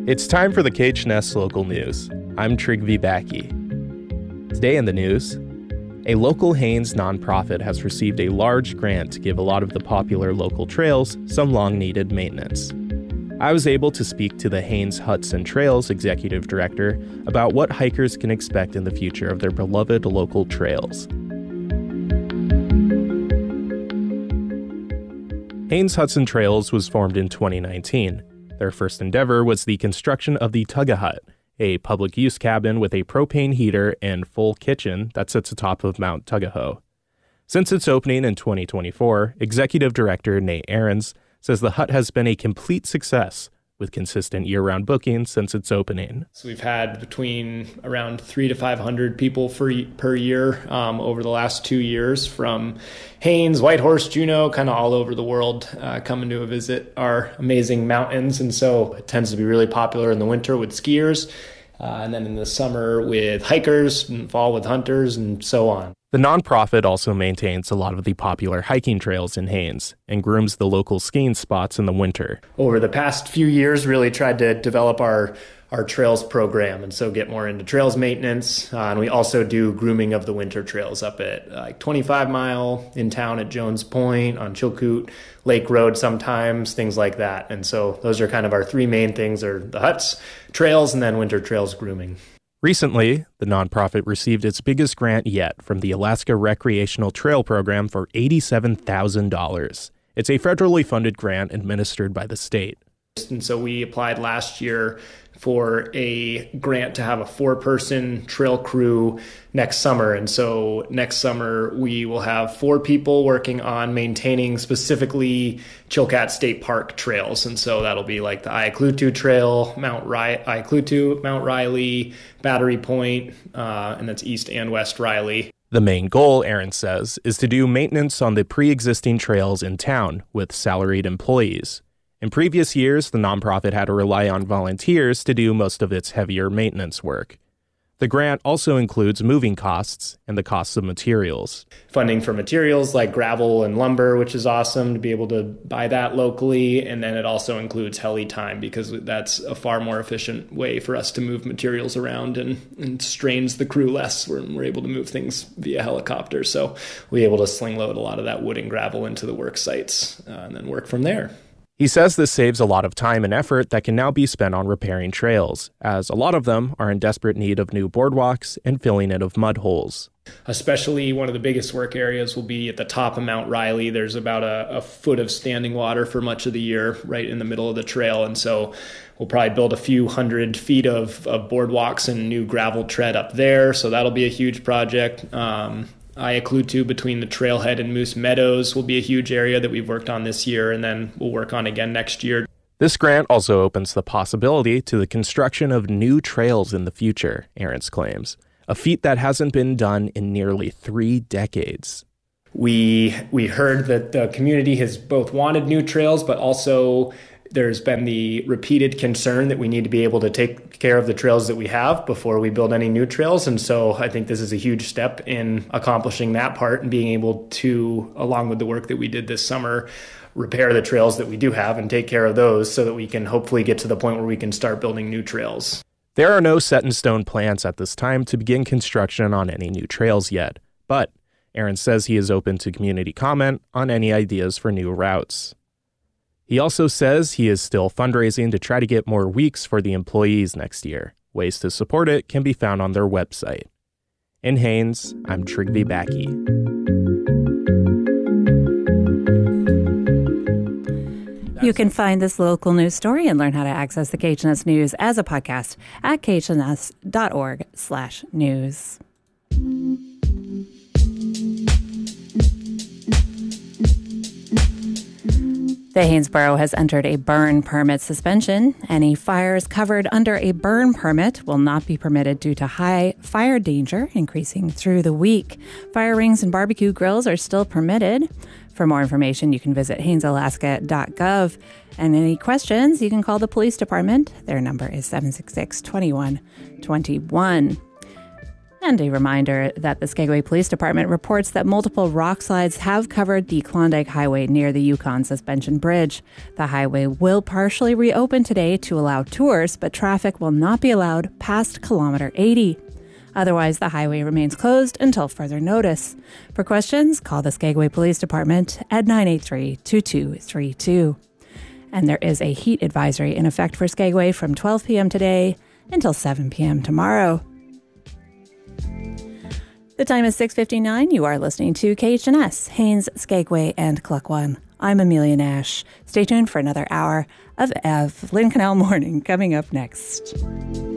It's time for the KHNS local news. I'm Trygve Backe. Today in the news, a local Haines nonprofit has received a large grant to give a lot of the popular local trails some long-needed maintenance. I was able to speak to the Haines Huts and Trails executive director about what hikers can expect in the future of their beloved local trails. Haines Huts and Trails was formed in 2019. Their first endeavor was the construction of the Tugga Hut, a public-use cabin with a propane heater and full kitchen that sits atop of Mount Tugahoe. Since its opening in 2024, Executive Director Nate Ahrens says the hut has been a complete success, with consistent year-round bookings since its opening. So we've had between around 300 to 500 people per year over the last 2 years, from Haines, Whitehorse, Juneau, kind of all over the world, coming to visit our amazing mountains. And so it tends to be really popular in the winter with skiers, and then in the summer with hikers, and fall with hunters, and so on. The nonprofit also maintains a lot of the popular hiking trails in Haines and grooms the local skiing spots in the winter. Over the past few years, really tried to develop our trails program, and so get more into trails maintenance. And we also do grooming of the winter trails up at 25 Mile in town at Jones Point, on Chilkoot Lake Road sometimes, things like that. And so those are kind of our three main things, are the huts, trails, and then winter trails grooming. Recently, the nonprofit received its biggest grant yet from the Alaska Recreational Trail Program for $87,000. It's a federally funded grant administered by the state. And so we applied last year for a grant to have a 4-person trail crew next summer. And so next summer we will have 4 people working on maintaining specifically Chilkat State Park trails. And so that'll be like the Ayaklutu Trail, Ayaklutu, Mount Riley, Battery Point, and that's East and West Riley. The main goal, Aaron says, is to do maintenance on the pre-existing trails in town with salaried employees. In previous years, the nonprofit had to rely on volunteers to do most of its heavier maintenance work. The grant also includes moving costs and the costs of materials. Funding for materials like gravel and lumber, which is awesome to be able to buy that locally. And then it also includes heli time, because that's a far more efficient way for us to move materials around and strains the crew less when we're able to move things via helicopter. So we're able to sling load a lot of that wood and gravel into the work sites and then work from there. He says this saves a lot of time and effort that can now be spent on repairing trails, as a lot of them are in desperate need of new boardwalks and filling in of mud holes. Especially one of the biggest work areas will be at the top of Mount Riley. There's about a foot of standing water for much of the year right in the middle of the trail. And so we'll probably build a few 100 feet of boardwalks and new gravel tread up there. So that'll be a huge project. Ayaklutu between the trailhead and Moose Meadows will be a huge area that we've worked on this year, and then we'll work on again next year. This grant also opens the possibility to the construction of new trails in the future, Ahrens claims, a feat that hasn't been done in nearly 3 decades. We heard that the community has both wanted new trails, but also there's been the repeated concern that we need to be able to take care of the trails that we have before we build any new trails. And so I think this is a huge step in accomplishing that part and being able to, along with the work that we did this summer, repair the trails that we do have and take care of those so that we can hopefully get to the point where we can start building new trails. There are no set-in-stone plans at this time to begin construction on any new trails yet, but Aaron says he is open to community comment on any ideas for new routes. He also says he is still fundraising to try to get more weeks for the employees next year. Ways to support it can be found on their website. In Haines, I'm Trygve Backe. You can find this local news story and learn how to access the KHNS News as a podcast at khns.org/news. The Haynesboro has entered a burn permit suspension. Any fires covered under a burn permit will not be permitted due to high fire danger increasing through the week. Fire rings and barbecue grills are still permitted. For more information, you can visit HainesAlaska.gov. And any questions, you can call the police department. Their number is 766-2121. And a reminder that the Skagway Police Department reports that multiple rock slides have covered the Klondike Highway near the Yukon Suspension Bridge. The highway will partially reopen today to allow tours, but traffic will not be allowed past kilometer 80. Otherwise, the highway remains closed until further notice. For questions, call the Skagway Police Department at 983-2232. And there is a heat advisory in effect for Skagway from 12 p.m. today until 7 p.m. tomorrow. The time is 6:59. You are listening to KHNS, Haines, Skagway, and Klukwan. I'm Amelia Nash. Stay tuned for another hour of Lynn Canal Morning coming up next.